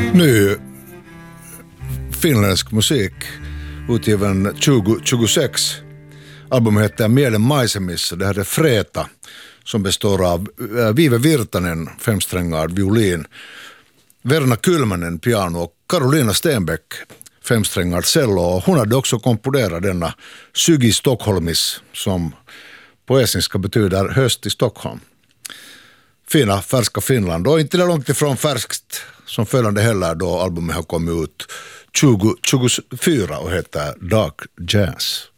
Ny finländsk musik utgiven 2026. Albumet heter Mielen maisemissa. Det här är Freta som består av Vive Virtanen, femsträngad violin, Verna Kylmänen, piano och Karolina Stenbeck, femsträngad cello. Och hon hade också komponerat denna Sygi Stockholmis som på estniska betyder höst i Stockholm. Fina, färska Finland och inte långt ifrån färskt som följande heller då albumet har kommit ut 2024 och heter Dark Jazz.